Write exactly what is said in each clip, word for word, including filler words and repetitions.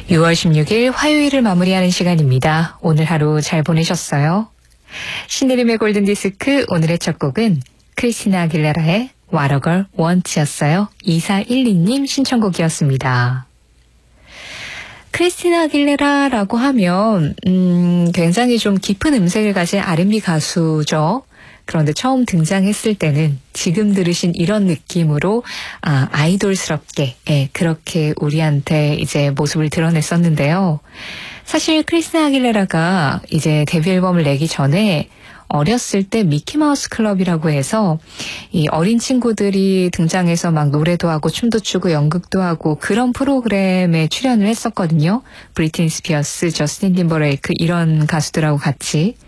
유월 십육일 화요일을 마무리하는 시간입니다. 오늘 하루 잘 보내셨어요? 신혜림의 골든디스크 오늘의 첫 곡은 크리스티나 아길레라의 What a Girl Wants였어요. 이사일이님 신청곡이었습니다. 크리스티나 아길레라라고 하면 음, 굉장히 좀 깊은 음색을 가진 알앤비 가수죠. 그런데 처음 등장했을 때는 지금 들으신 이런 느낌으로 아, 아이돌스럽게 예, 그렇게 우리한테 이제 모습을 드러냈었는데요. 사실 크리스티나 아길레라가 이제 데뷔 앨범을 내기 전에 어렸을 때 미키마우스 클럽이라고 해서 이 어린 친구들이 등장해서 막 노래도 하고 춤도 추고 연극도 하고 그런 프로그램에 출연을 했었거든요. 브리트니 스피어스, 저스틴 팀버레이크 이런 가수들하고 같이.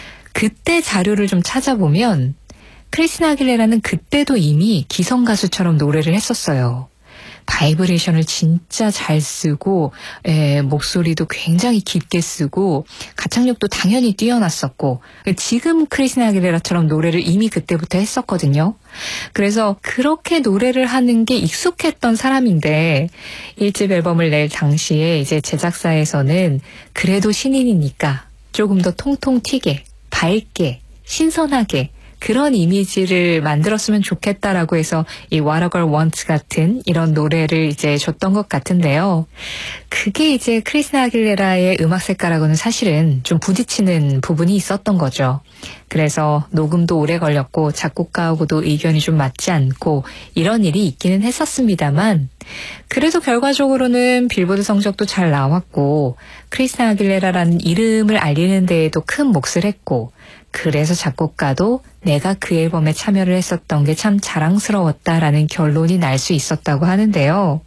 그때 자료를 좀 찾아보면 크리스티나 아길레라는 그때도 이미 기성 가수처럼 노래를 했었어요. 바이브레이션을 진짜 잘 쓰고 에, 목소리도 굉장히 깊게 쓰고 가창력도 당연히 뛰어났었고 지금 크리스티나 아길레라처럼 노래를 이미 그때부터 했었거든요. 그래서 그렇게 노래를 하는 게 익숙했던 사람인데 일집 앨범을 낼 당시에 이제 제작사에서는 그래도 신인이니까 조금 더 통통 튀게 밝게 신선하게 그런 이미지를 만들었으면 좋겠다라고 해서 이 What a Girl Wants 같은 이런 노래를 이제 줬던 것 같은데요. 그게 이제 크리스티나 아길레라의 음악 색깔하고는 사실은 좀 부딪히는 부분이 있었던 거죠. 그래서 녹음도 오래 걸렸고 작곡가하고도 의견이 좀 맞지 않고 이런 일이 있기는 했었습니다만 그래도 결과적으로는 빌보드 성적도 잘 나왔고 크리스티나 아길레라라는 이름을 알리는 데에도 큰 몫을 했고 그래서 작곡가도 내가 그 앨범에 참여를 했었던 게 참 자랑스러웠다라는 결론이 날 수 있었다고 하는데요.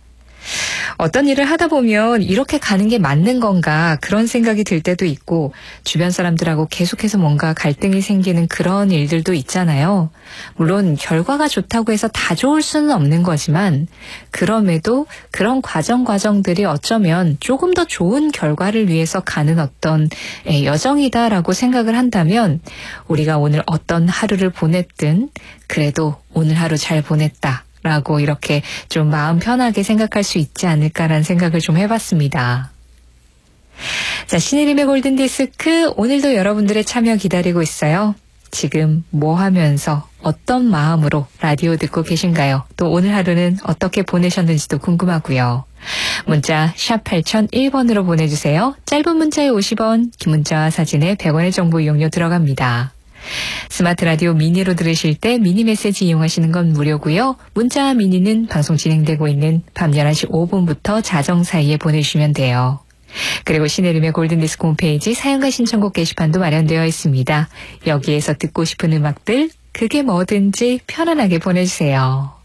어떤 일을 하다 보면 이렇게 가는 게 맞는 건가 그런 생각이 들 때도 있고 주변 사람들하고 계속해서 뭔가 갈등이 생기는 그런 일들도 있잖아요. 물론 결과가 좋다고 해서 다 좋을 수는 없는 거지만 그럼에도 그런 과정 과정들이 어쩌면 조금 더 좋은 결과를 위해서 가는 어떤 여정이다라고 생각을 한다면 우리가 오늘 어떤 하루를 보냈든 그래도 오늘 하루 잘 보냈다. 라고 이렇게 좀 마음 편하게 생각할 수 있지 않을까라는 생각을 좀 해봤습니다. 자, 신혜림의 골든디스크 오늘도 여러분들의 참여 기다리고 있어요. 지금 뭐 하면서 어떤 마음으로 라디오 듣고 계신가요? 또 오늘 하루는 어떻게 보내셨는지도 궁금하고요. 문자 샵 팔공공일 번으로 보내주세요. 짧은 문자에 오십 원, 긴 문자와 사진에 백 원의 정보 이용료 들어갑니다. 스마트 라디오 미니로 들으실 때 미니 메시지 이용하시는 건 무료고요. 문자 미니는 방송 진행되고 있는 밤 열한 시 오 분부터 자정 사이에 보내주시면 돼요. 그리고 신혜림의 골든디스크 홈페이지 사연과 신청곡 게시판도 마련되어 있습니다. 여기에서 듣고 싶은 음악들 그게 뭐든지 편안하게 보내주세요.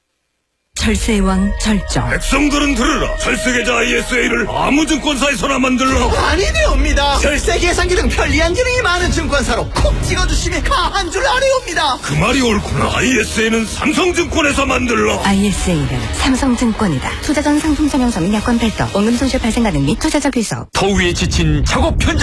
철새의 왕 절정. 백성들은 들으라. 철새계좌 아이에스에이를 아무 증권사에서나 만들라. 아니되옵니다. 철새 계산기 등 편리한 기능이 많은 증권사로 콕 찍어주시면 가한 줄 아래옵니다. 그 말이 옳구나. 아이에스에이는 삼성증권에서 만들라. 아이에스에이는 삼성증권이다. 투자 전 상품 설명서 및 약관 발도, 원금 손실 발생 가능 및 투자자 귀속. 더위에 지친 작업 현장.